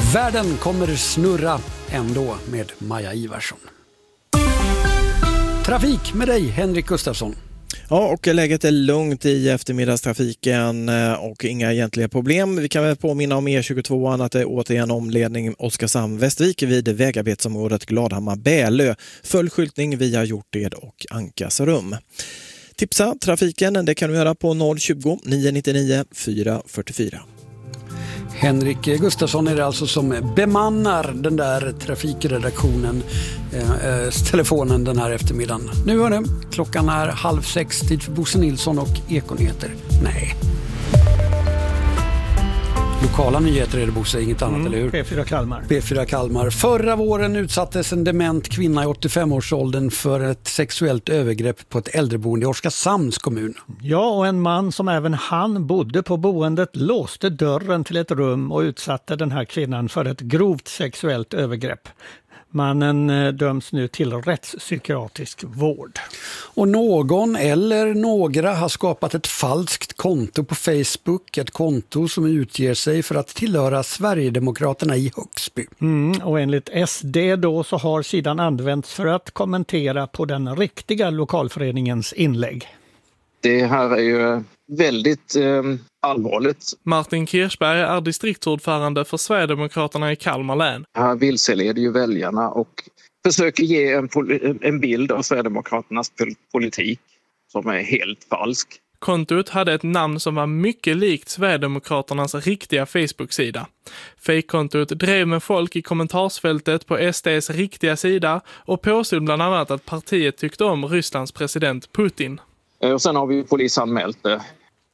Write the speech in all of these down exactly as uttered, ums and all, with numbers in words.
Världen kommer snurra ändå med Maja Ivarsson. Trafik med dig, Henrik Gustafsson. Ja, och läget är lugnt i eftermiddagstrafiken och inga egentliga problem. Vi kan väl påminna om E tjugotvå att det är återigen omledning Oskarshamn-Västervik vid vägarbetsområdet Gladhammar-Bälö. Full skyltning via Hjorted och Ankasrum. Tipsa trafiken, det kan du göra på noll tjugo, nio nittionio, fyra fyrtiofyra. Henrik Gustafsson är det alltså som bemannar den där trafikredaktionen eh, telefonen den här eftermiddagen. Nu hör ni, klockan är halv sex, tid för Bosse Nilsson och Ekonyheter. Nej. Lokala nyheter är det, Bosse, inget annat, mm, eller hur? P fyra Kalmar. P fyra Kalmar. Förra våren utsattes en dement kvinna i åttiofem-årsåldern för ett sexuellt övergrepp på ett äldreboende i Oskarshamns kommun. Ja, och en man som även han bodde på boendet låste dörren till ett rum och utsatte den här kvinnan för ett grovt sexuellt övergrepp. Mannen döms nu till rättspsykiatrisk vård. Och någon eller några har skapat ett falskt konto på Facebook. Ett konto som utger sig för att tillhöra Sverigedemokraterna i Högsby. Mm, och enligt S D då så har sidan använts för att kommentera på den riktiga lokalföreningens inlägg. Det här är ju väldigt eh, allvarligt. Martin Kirchberg är distriktsordförande för Sverigedemokraterna i Kalmar län. Här vilseleder ju väljarna och försöker ge en, pol- en bild av Sverigedemokraternas politik som är helt falsk. Kontot hade ett namn som var mycket likt Sverigedemokraternas riktiga Facebook-sida. Fake-kontot drev med folk i kommentarsfältet på S D:s riktiga sida och påstod bland annat att partiet tyckte om Rysslands president Putin. Och sen har vi polisanmält det.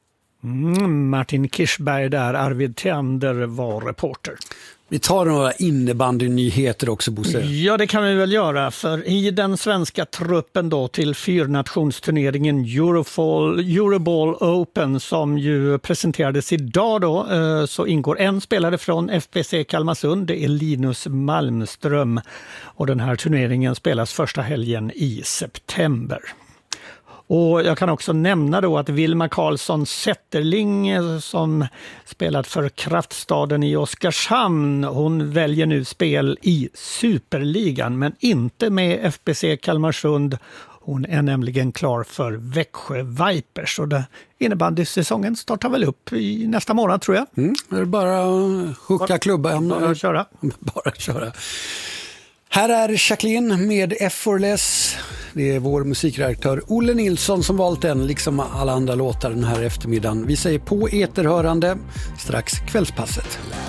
Mm, Martin Kirchberg där, Arvid Theander var reporter. Vi tar några innebandynyheter också, Bosse. Ja, det kan vi väl göra, för i den svenska truppen då till fyrnationsturneringen Eurofall, Euroball Open som ju presenterades idag då, så ingår en spelare från F B C Kalmarsund, det är Linus Malmström, och den här turneringen spelas första helgen i september. Och jag kan också nämna då att Vilma Karlsson Zetterling som spelat för Kraftstaden i Oskarshamn, hon väljer nu spel i Superligan men inte med F B C Kalmarsund. Hon är nämligen klar för Växjö Vipers och innebandysäsongen startar väl upp i nästa månad, tror jag. Mm, det är bara att hucka klubban. Bara köra. Bara köra. Här är Jacqueline med Effortless. Det är vår musikredaktör Olle Nilsson som valt den, liksom alla andra låtar den här eftermiddagen. Vi säger på eterhörande, strax kvällspasset.